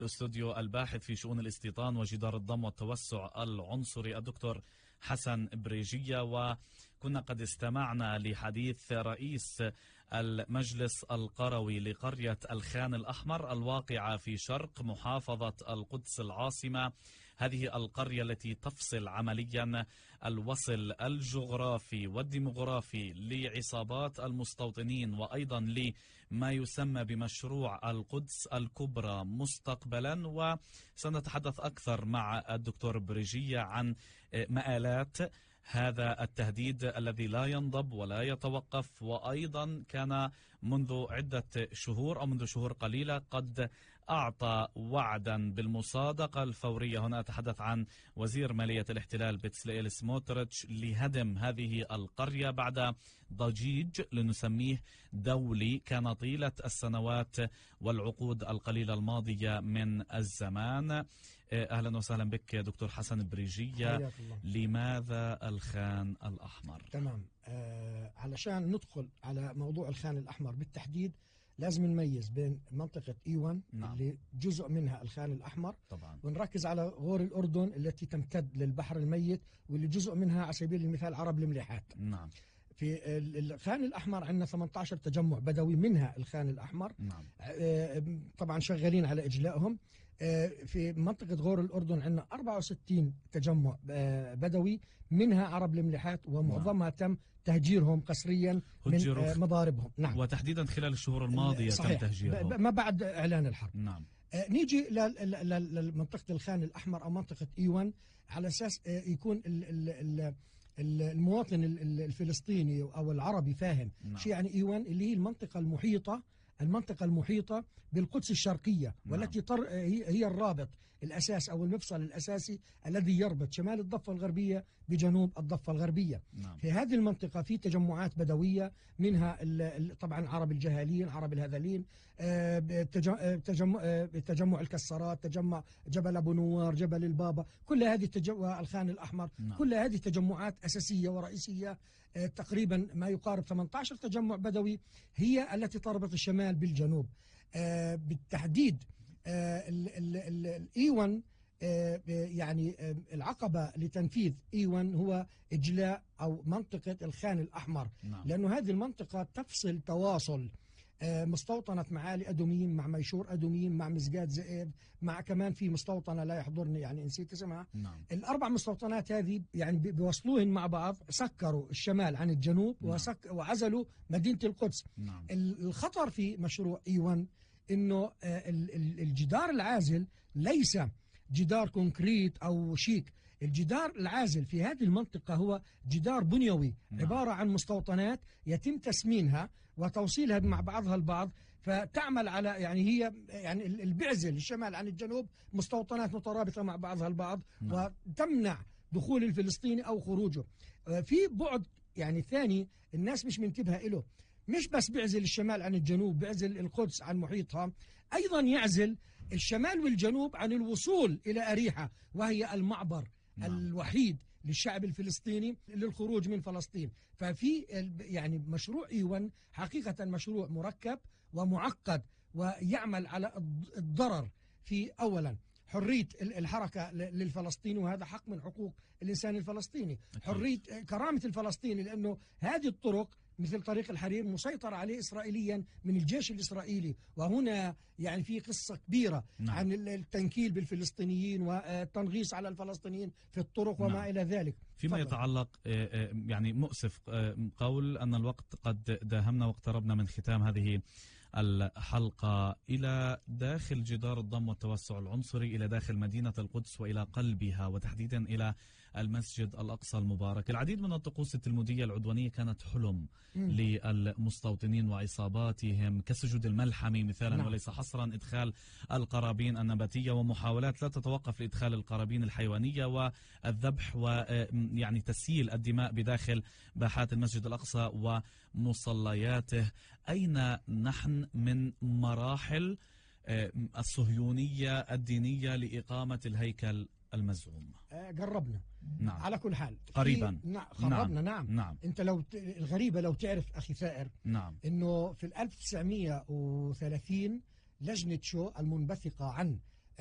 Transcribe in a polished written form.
الاستوديو الباحث في شؤون الاستيطان وجدار الضم والتوسع العنصري الدكتور حسن بريجية، وكنا قد استمعنا لحديث رئيس المجلس القروي لقرية الخان الأحمر الواقعة في شرق محافظة القدس العاصمة. هذه القرية التي تفصل عمليا الوصل الجغرافي والديمغرافي لعصابات المستوطنين وأيضا لما يسمى بمشروع القدس الكبرى مستقبلا. وسنتحدث أكثر مع الدكتور بريجية عن مآلات هذا التهديد الذي لا ينضب ولا يتوقف، وأيضا كان منذ عدة شهور أو منذ شهور قليلة قد أعطى وعدا بالمصادقة الفورية، هنا أتحدث عن وزير مالية الاحتلال بتسليل سموتريتش، لهدم هذه القرية بعد ضجيج لنسميه دولي كان طيلة السنوات والعقود القليلة الماضية من الزمان. أهلا وسهلا بك دكتور حسن بريجية. لماذا الخان الأحمر؟ تمام. علشان ندخل على موضوع الخان الأحمر بالتحديد لازم نميز بين منطقة إيوان اللي جزء منها الخان الأحمر طبعا، ونركز على غور الأردن التي تمتد للبحر الميت واللي جزء منها على سبيل المثال عرب المليحات. نعم. في الخان الأحمر عندنا 18 تجمع بدوي منها الخان الأحمر. نعم. طبعا شغالين على إجلائهم. في منطقة غور الأردن عندنا 64 تجمع بدوي منها عرب المليحات، ومعظمها تم تهجيرهم قسريا من مضاربهم. نعم. وتحديدا خلال الشهور الماضية تم تهجيرهم ما بعد إعلان الحرب. نعم. نيجي لمنطقة الخان الأحمر أو منطقة إيوان على أساس يكون المواطن الفلسطيني أو العربي فاهم. نعم. شيء يعني إيوان اللي هي المنطقة المحيطة بالقدس الشرقية. نعم. والتي هي الرابط الأساس أو المفصل الأساسي الذي يربط شمال الضفة الغربية بجنوب الضفة الغربية. نعم. في هذه المنطقة في تجمعات بدوية منها طبعا عرب الجهالين، عرب الهذلين، تجمع الكسرات، تجمع جبل أبو نوار، جبل البابا، كل هذه الخان الأحمر. نعم. كل هذه تجمعات أساسية ورئيسية، تقريبا ما يقارب 18 تجمع بدوي هي التي تربط الشمال بالجنوب. بالتحديد الإيوان يعني العقبة لتنفيذ إيوان هو إجلاء أو منطقة الخان الأحمر. نعم. لأنه هذه المنطقة تفصل تواصل مستوطنة معالي أدومين مع ميشور أدومين مع مسجات زئيب مع كمان في مستوطنة لا يحضرني يعني نسيت اسمها. نعم. الأربع مستوطنات هذه يعني بيوصلوهن مع بعض، سكروا الشمال عن الجنوب. نعم. وعزلوا مدينة القدس. نعم. الخطر في مشروع إيوان إنه الجدار العازل ليس جدار كونكريت أو شيك. الجدار العازل في هذه المنطقة هو جدار بنيوي. نعم. عبارة عن مستوطنات يتم تسمينها وتوصيلها مع بعضها البعض، فتعمل على يعني هي يعني البعزل الشمال عن الجنوب، مستوطنات مترابطة مع بعضها البعض. نعم. وتمنع دخول الفلسطيني أو خروجه. في بعد يعني ثاني الناس مش منتبهة له، مش بس بيعزل الشمال عن الجنوب، بيعزل القدس عن محيطها، أيضا يعزل الشمال والجنوب عن الوصول إلى أريحة وهي المعبر الوحيد للشعب الفلسطيني للخروج من فلسطين. ففي يعني مشروع إيوان حقيقة مشروع مركب ومعقد ويعمل على الضرر في أولا حرية الحركة للفلسطيني، وهذا حق من حقوق الإنسان الفلسطيني. حرية كرامة الفلسطيني، لأنه هذه الطرق مثل طريق الحرير مسيطر عليه إسرائيليا من الجيش الإسرائيلي. وهنا يعني في قصة كبيرة. نعم. عن التنكيل بالفلسطينيين والتنغيص على الفلسطينيين في الطرق. وما. نعم. إلى ذلك. فيما يتعلق يعني مؤسف قول أن الوقت قد داهمنا واقتربنا من ختام هذه الحلقة. إلى داخل جدار الضم والتوسع العنصري، إلى داخل مدينة القدس وإلى قلبها، وتحديدا إلى المسجد الأقصى المبارك، العديد من الطقوس التلمودية العدوانية كانت حلم للمستوطنين وعصاباتهم، كسجود الملحمي مثالا. نعم. وليس حصرا إدخال القرابين النباتية ومحاولات لا تتوقف لإدخال القرابين الحيوانية والذبح ويعني تسييل الدماء بداخل باحات المسجد الأقصى ومصلياته. أين نحن من مراحل الصهيونية الدينية لإقامة الهيكل المزعوم؟ قربنا. نعم. على كل حال قريبا. قربنا. نعم. نعم. انت لو الغريبة لو تعرف أخي ثائر. نعم. انه في 1930 لجنة شو المنبثقة عن